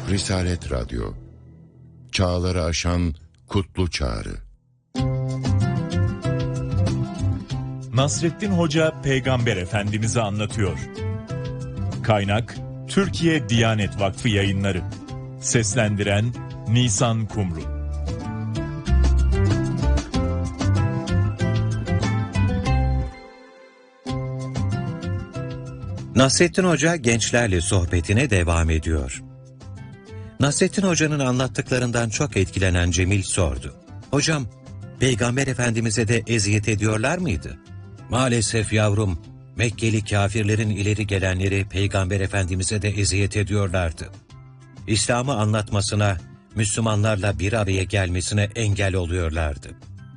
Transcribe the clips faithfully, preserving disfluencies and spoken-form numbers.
Risalet Radyo, çağları aşan kutlu çağrı. Nasrettin Hoca Peygamber Efendimiz'i anlatıyor. Kaynak Türkiye Diyanet Vakfı Yayınları. Seslendiren Nisan Kumru. Nasrettin Hoca gençlerle sohbetine devam ediyor. Nasrettin Hoca'nın anlattıklarından çok etkilenen Cemil sordu. Hocam, Peygamber Efendimiz'e de eziyet ediyorlar mıydı? Maalesef yavrum, Mekkeli kafirlerin ileri gelenleri Peygamber Efendimiz'e de eziyet ediyorlardı. İslam'ı anlatmasına, Müslümanlarla bir araya gelmesine engel oluyorlardı.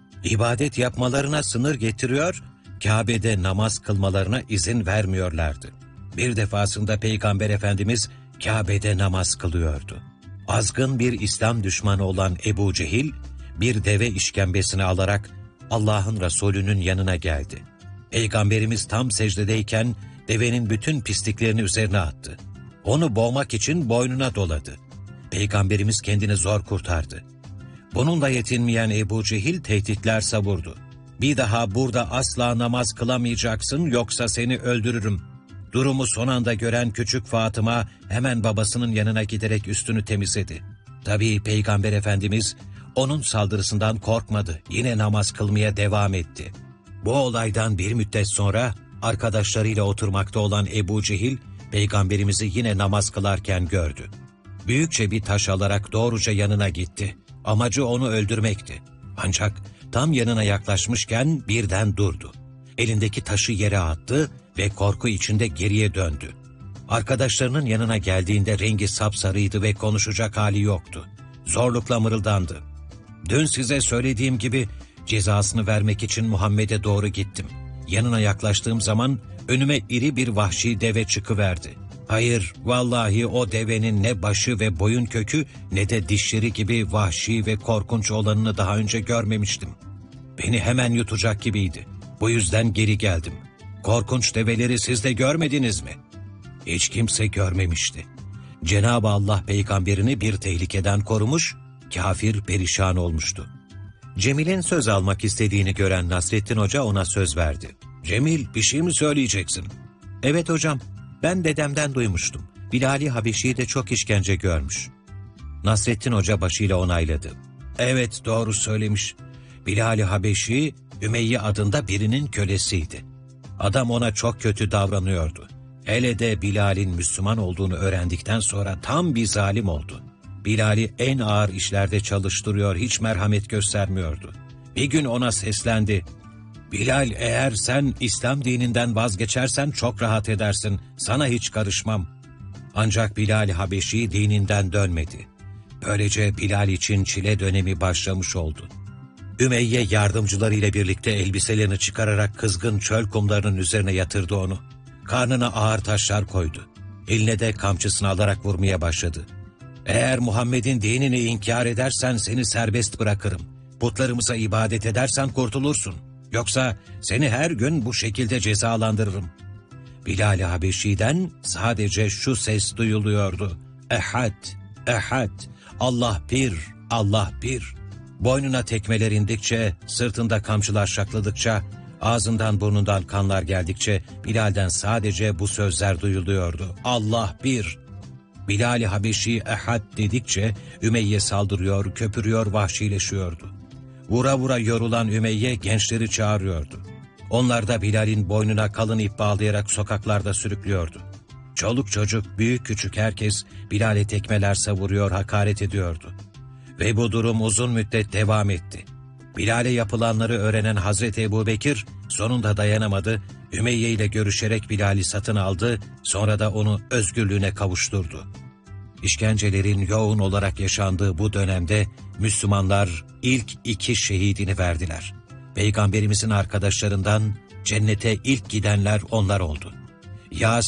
İbadet yapmalarına sınır getiriyor, Kabe'de namaz kılmalarına izin vermiyorlardı. Bir defasında Peygamber Efendimiz Kabe'de namaz kılıyordu. Azgın bir İslam düşmanı olan Ebu Cehil, bir deve işkembesini alarak Allah'ın Resulü'nün yanına geldi. Peygamberimiz tam secdedeyken devenin bütün pisliklerini üzerine attı. Onu boğmak için boynuna doladı. Peygamberimiz kendini zor kurtardı. Bununla yetinmeyen Ebu Cehil tehditler savurdu. Bir daha burada asla namaz kılamayacaksın, yoksa seni öldürürüm. Durumu son anda gören küçük Fatıma hemen babasının yanına giderek üstünü temizledi. Tabii Peygamber Efendimiz onun saldırısından korkmadı. Yine namaz kılmaya devam etti. Bu olaydan bir müddet sonra arkadaşlarıyla oturmakta olan Ebu Cehil, Peygamberimizi yine namaz kılarken gördü. Büyükçe bir taş alarak doğruca yanına gitti. Amacı onu öldürmekti. Ancak tam yanına yaklaşmışken birden durdu. Elindeki taşı yere attı ve korku içinde geriye döndü. Arkadaşlarının yanına geldiğinde rengi sapsarıydı ve konuşacak hali yoktu. Zorlukla mırıldandı. Dün size söylediğim gibi cezasını vermek için Muhammed'e doğru gittim. Yanına yaklaştığım zaman önüme iri bir vahşi deve çıkıverdi. Hayır, vallahi o devenin ne başı ve boyun kökü ne de dişleri gibi vahşi ve korkunç olanını daha önce görmemiştim. Beni hemen yutacak gibiydi. Bu yüzden geri geldim. Korkunç develeri siz de görmediniz mi? Hiç kimse görmemişti. Cenab-ı Allah peygamberini bir tehlikeden korumuş, kafir perişan olmuştu. Cemil'in söz almak istediğini gören Nasrettin Hoca ona söz verdi. Cemil, bir şey mi söyleyeceksin? Evet hocam, ben dedemden duymuştum. Bilal-i Habeşi de çok işkence görmüş. Nasrettin Hoca başıyla onayladı. Evet, doğru söylemiş. Bilal-i Habeşi, Ümeyye adında birinin kölesiydi. Adam ona çok kötü davranıyordu. Hele de Bilal'in Müslüman olduğunu öğrendikten sonra tam bir zalim oldu. Bilal'i en ağır işlerde çalıştırıyor, hiç merhamet göstermiyordu. Bir gün ona seslendi. Bilal, eğer sen İslam dininden vazgeçersen çok rahat edersin, sana hiç karışmam. Ancak Bilal Habeşi dininden dönmedi. Böylece Bilal için çile dönemi başlamış oldu. Ümeyye yardımcılarıyla birlikte elbiselerini çıkararak kızgın çöl kumlarının üzerine yatırdı onu. Karnına ağır taşlar koydu. Eline de kamçısını alarak vurmaya başladı. Eğer Muhammed'in dinini inkar edersen seni serbest bırakırım. Putlarımıza ibadet edersen kurtulursun. Yoksa seni her gün bu şekilde cezalandırırım. Bilal-i Habeşi'den sadece şu ses duyuluyordu. Ehad, ehad, Allah bir, Allah bir. Boynuna tekmeler indikçe, sırtında kamçılar şakladıkça, ağzından burnundan kanlar geldikçe Bilal'den sadece bu sözler duyuluyordu. Allah bir. Bilal-i Habeşi ehad dedikçe Ümeyye saldırıyor, köpürüyor, vahşileşiyordu. Vura vura yorulan Ümeyye gençleri çağırıyordu. Onlar da Bilal'in boynuna kalın ip bağlayarak sokaklarda sürüklüyordu. Çoluk çocuk, büyük küçük herkes Bilal'e tekmeler savuruyor, hakaret ediyordu. Ve bu durum uzun müddet devam etti. Bilal'e yapılanları öğrenen Hazreti Ebubekir sonunda dayanamadı, Ümeyye ile görüşerek Bilal'i satın aldı, sonra da onu özgürlüğüne kavuşturdu. İşkencelerin yoğun olarak yaşandığı bu dönemde Müslümanlar ilk iki şehidini verdiler. Peygamberimizin arkadaşlarından cennete ilk gidenler onlar oldu. Ya